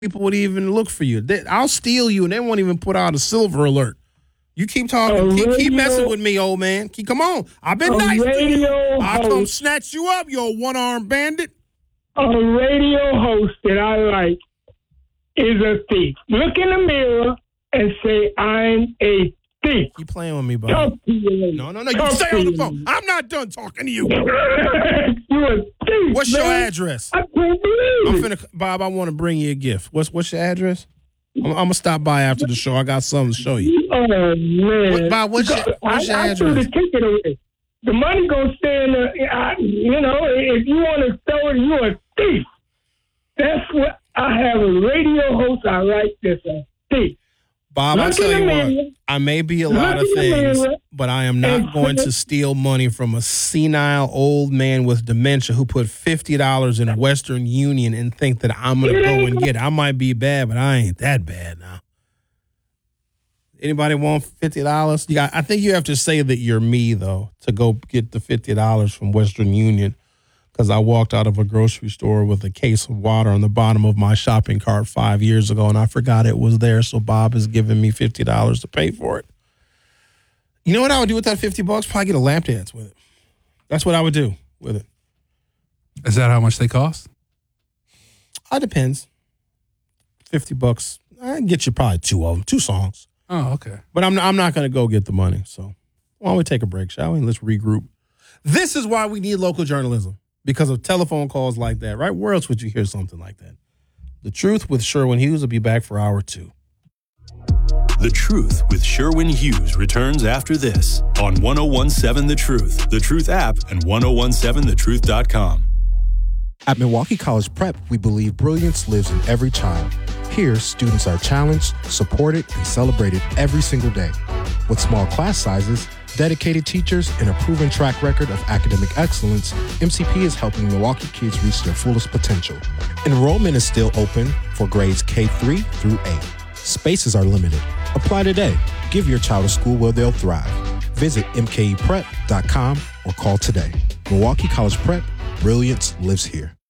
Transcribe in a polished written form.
people would even look for you. I'll steal you, and they won't even put out a silver alert. You keep talking, keep messing with me, old man. Come on. I've been nice to you. I'll come snatch you up, you old one-armed bandit. A radio host that I like is a thief. Look in the mirror and say, I'm a thief. Keep playing with me, bud. No. You stay on the phone. I'm not done talking to you. You're a thief. What's your address? I can't believe it. Bob, I want to bring you a gift. What's your address? I'm going to stop by after the show. I got something to show you. Oh, man. Bob, what's your address? I threw the ticket away. The money going to stay in the, if you want to throw it, you're a thief. That's what, I have a radio host I like that's a thief. Bob, I tell you what, I may be a lot of things, but I am not going to steal money from a senile old man with dementia who put $50 in Western Union and think that I'm going to go and get it. I might be bad, but I ain't that bad now. Anybody want $50? I think you have to say that you're me, though, to go get the $50 from Western Union, because I walked out of a grocery store with a case of water on the bottom of my shopping cart 5 years ago, and I forgot it was there, so Bob is giving me $50 to pay for it. You know what I would do with that $50? Probably get a lap dance with it. That's what I would do with it. Is that how much they cost? It depends. $50. I can get you probably two of them, 2 songs. Oh, okay. But I'm not going to go get the money, so why don't we take a break, shall we? Let's regroup. This is why we need local journalism. Because of telephone calls like that, right? Where else would you hear something like that? The Truth with Sherwin Hughes will be back for hour 2. The Truth with Sherwin Hughes returns after this on 101.7 The Truth, The Truth app, and 1017thetruth.com. At Milwaukee College Prep, we believe brilliance lives in every child. Here, students are challenged, supported, and celebrated every single day. With small class sizes, dedicated teachers, and a proven track record of academic excellence, MCP is helping Milwaukee kids reach their fullest potential. Enrollment is still open for grades K-3 through 8. Spaces are limited. Apply today. Give your child a school where they'll thrive. Visit mkeprep.com or call today. Milwaukee College Prep, brilliance lives here.